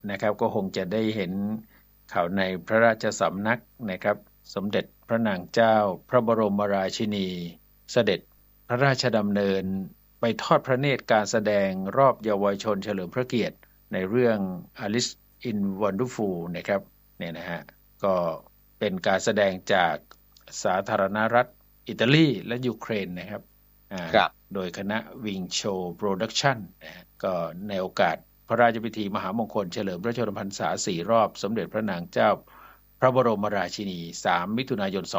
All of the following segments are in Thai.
นะครับก็คงจะได้เห็นข่าวในพระราชสำนักนะครับสมเด็จพระนางเจ้าพระบรมราชินีเสด็จพระราชดำเนินไปทอดพระเนตรการแสดงรอบเยาวชนเฉลิมพระเกียรติในเรื่อง Alice in Wonderful นะครับเนี่ยนะฮะก็เป็นการแสดงจากสาธารณรัฐอิตาลีและยูเครนนะครับโดยคณะวิงโชว์โปรดักชั่นนะก็ในโอกาสพระราชพิธีมหามงคลเฉลิมพระชนมพรรษา4 รอบสมเด็จพระนางเจ้าพระบรมราชินี3 มิถุนายน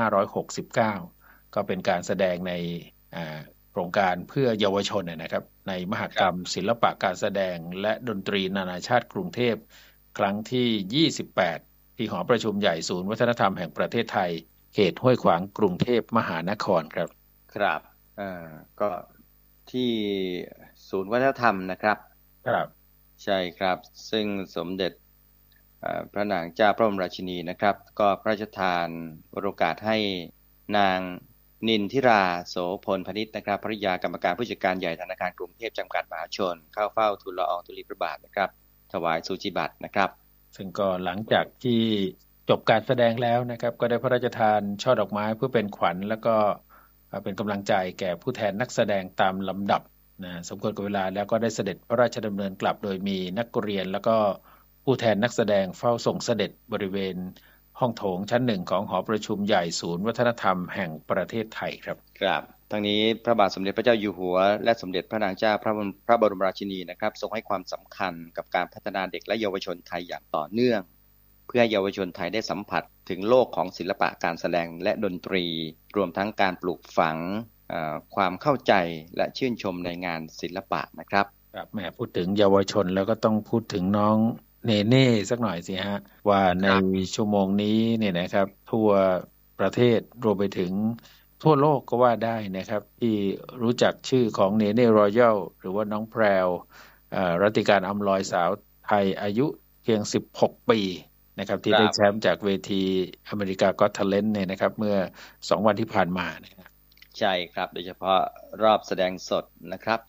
2569ก็เป็นการแสดงในโครงการเพื่อเยาวชนนะครับในมหกรรมศิลปะการแสดงและดนตรีนานาชาติกรุงเทพครั้งที่28ที่หอประชุมใหญ่ศูนย์วัฒนธรรมแห่งประเทศไทยเขตห้วยขวางกรุงเทพมหานครครับครับก็ที่ศูนย์วัฒนธรรมนะครับครับใช่ครับซึ่งสมเด็จพระนางเจ้าพระบรมราชินีนะครับก็พระราชทานโอกาสให้นางนินทิราโสพลพนิชนะครับภริยากรรมการผู้จัดการใหญ่ธนาคารกรุงเทพจำกัดมหาชนเข้าเฝ้าทูลละอองธุลีพระบาทนะครับถวายสูจิบัตรนะครับซึ่งก็หลังจากที่จบการแสดงแล้วนะครับก็ได้พระราชทานช่อดอกไม้เพื่อเป็นขวัญแล้วก็เป็นกำลังใจแก่ผู้แทนนักแสดงตามลำดับนะสมควรกับเวลาแล้วก็ได้เสด็จพระราชดำเนินกลับโดยมีนักเรียนแล้วก็ผู้แทนนักแสดงเฝ้าส่งเสด็จบริเวณห้องโถงชั้น1ของหอประชุมใหญ่ศูนย์วัฒนธรรมแห่งประเทศไทยครับครับทั้งนี้พระบาทสมเด็จพระเจ้าอยู่หัวและสมเด็จพระนางเจ้าพระบรมราชินีนะครับทรงให้ความสำคัญกับการพัฒนาเด็กและเยาวชนไทยอย่างต่อเนื่องเพื่อให้เยาวชนไทยได้สัมผัสถึงโลกของศิลปะการแสดงและดนตรีรวมทั้งการปลูกฝังความเข้าใจและชื่นชมในงานศิลปะนะครับครับแม่พูดถึงเยาวชนแล้วก็ต้องพูดถึงน้องเนเน่สักหน่อยสิฮะว่าในชั่วโมงนี้เนี่ยนะครับทั่วประเทศรวมไปถึงทั่วโลกก็ว่าได้นะครับที่รู้จักชื่อของเนเน่รอยัลหรือว่าน้องแพรวรัตติการอำลอยสาวไทยอายุเพียง16 ปีนะครับที่ได้แชมป์จากเวทีอเมริกาก็อต Talent เนี่ยนะครับเมื่อ2 วันที่ผ่านมานะครับใช่ครับโดยเฉพาะรอบแสดงสดนะครับ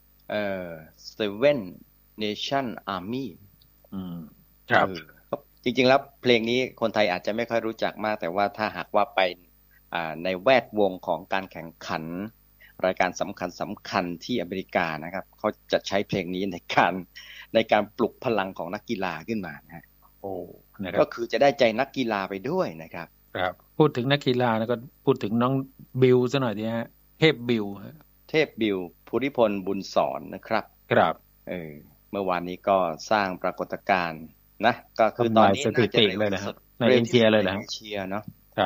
Seven Nation Army ครับจริงๆแล้วเพลงนี้คนไทยอาจจะไม่ค่อยรู้จักมากแต่ว่าถ้าหากว่าไปในแวดวงของการแข่งขันรายการสำคัญที่อเมริกานะครับเขาจะใช้เพลงนี้ในการปลุกพลังของนักกีฬาขึ้นมานะฮะก็คือจะได้ใจนักกีฬาไปด้วยนะครับครับพูดถึงนักกีฬาแล้วก็พูดถึงน้องบิวซะหน่อยดีฮะเทพบิวภูริพลบุญสอนนะครับครับเมื่อวานนี้ก็สร้างปรากฏการณ์นะก็คือตอนนี้สถิติเลยนะครับในเอเชียเลยนะเชียเนาะครับ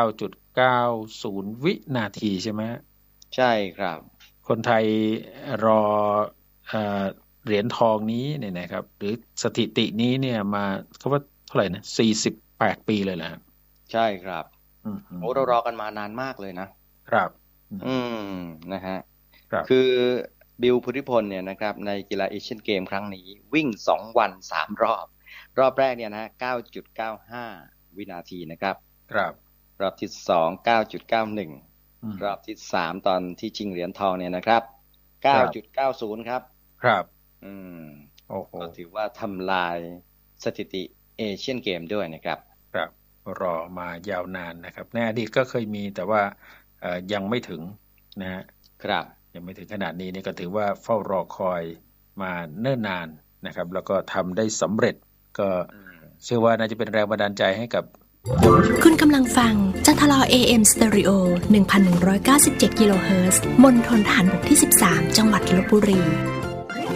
9.90 วินาทีใช่ไหมใช่ครับคนไทยรอเหรียญทองนี้เนี่ยนะครับหรือสถิตินี้เนี่ยมาเขาว่าเท่าไหร่นะ48 ปีเลยแหละใช่ครับเรารอกันมานานมากเลยนะครับนะฮะคือบิล ภูริพลเนี่ยนะครับในกีฬาเอเชียนเกมครั้งนี้วิ่ง2 วัน 3 รอบแรกเนี่ยนะ 9.95 วินาทีนะครับครับรอบที่2 9.91 รอบที่3ตอนที่ชิงเหรียญทองเนี่ยนะครับ 9.90 ครับครับโอ้โหก็ถือว่าทำลายสถิติเอเชียนเกมด้วยนะครับครับรอมายาวนานนะครับในอดีตก็เคยมีแต่ว่ายังไม่ถึงนะฮะครับยังไม่ถึงขนาดนี้นี่ก็ถือว่าเฝ้ารอคอยมาเนิ่นนานนะครับแล้วก็ทำได้สำเร็จก็เชื่อว่าน่าจะเป็นแรงบันดาลใจให้กับคุณกำลังฟังจัทลอ AM Stereo 1197 กิโลเฮิรตซ์มณฑลทหารบกที่13จังหวัดลพบุรี